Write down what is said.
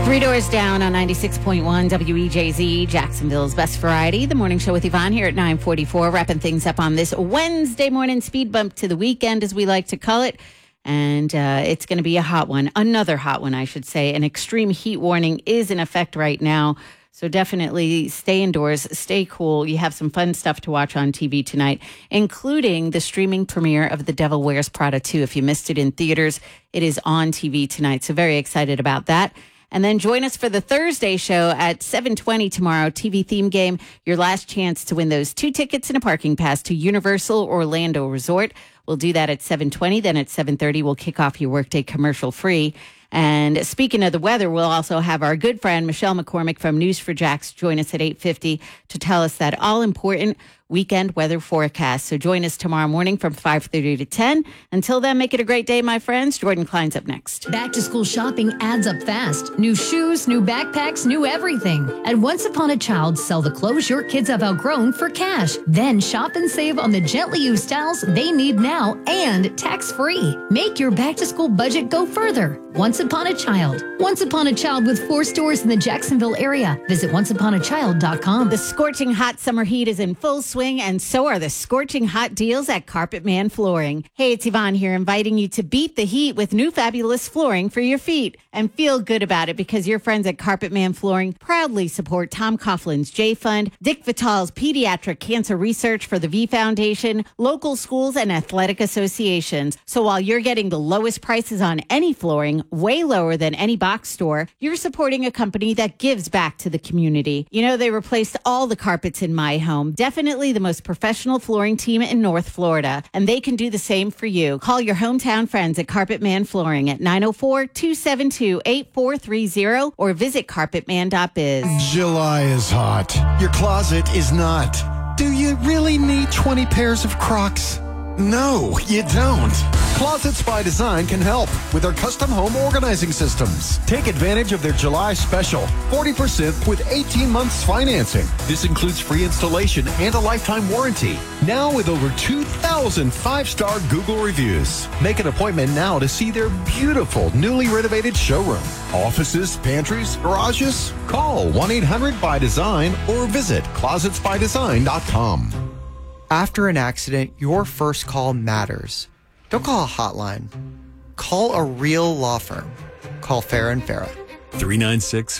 Three Doors Down on 96.1 WEJZ, Jacksonville's best variety. The morning show with Yvonne here at 9:44, wrapping things up on this Wednesday morning speed bump to the weekend, as we like to call it. And it's going to be a hot one, another hot one, I should say. An extreme heat warning is in effect right now. So definitely stay indoors, stay cool. You have some fun stuff to watch on TV tonight, including the streaming premiere of The Devil Wears Prada 2. If you missed it in theaters, it is on TV tonight. So very excited about that. And then join us for the Thursday show at 7:20 tomorrow, TV theme game. Your last chance to win those 2 tickets and a parking pass to Universal Orlando Resort. We'll do that at 7:20. Then at 7:30, we'll kick off your workday commercial free. And speaking of the weather, we'll also have our good friend Michelle McCormick from News4Jax join us at 8:50 to tell us that all-important weekend weather forecast. So join us tomorrow morning from 5:30 to 10. Until then, make it a great day, my friends. Jordan Klein's up next. Back to school shopping adds up fast. New shoes, new backpacks, new everything. At Once Upon a Child, sell the clothes your kids have outgrown for cash. Then shop and save on the gently used styles they need now and tax-free. Make your back-to-school budget go further. Once Upon a Child. Once Upon a Child with 4 stores in the Jacksonville area. Visit onceuponachild.com. The scorching hot summer heat is in full swing, and so are the scorching hot deals at Carpet Man Flooring. Hey, it's Yvonne here, inviting you to beat the heat with new fabulous flooring for your feet. And feel good about it, because your friends at Carpet Man Flooring proudly support Tom Coughlin's J Fund, Dick Vitale's Pediatric Cancer Research for the V Foundation, local schools, and athletic associations. So while you're getting the lowest prices on any flooring, way lower than any box store, you're supporting a company that gives back to the community. You know, they replaced all the carpets in my home. Definitely the most professional flooring team in North Florida, and they can do the same for you. Call your hometown friends at Carpet Man Flooring at 904-272-8430 or visit carpetman.biz. July is hot. Your closet is not. Do you really need 20 pairs of Crocs? No, you don't. Closets by Design can help with their custom home organizing systems. Take advantage of their July special, 40% with 18 months financing. This includes free installation and a lifetime warranty. Now with over 2,000 5-star Google reviews. Make an appointment now to see their beautiful, newly renovated showroom. Offices, pantries, garages? Call 1-800-BY-DESIGN or visit closetsbydesign.com. After an accident, your first call matters. Don't call a hotline. Call a real law firm. Call Farah & Farah. 396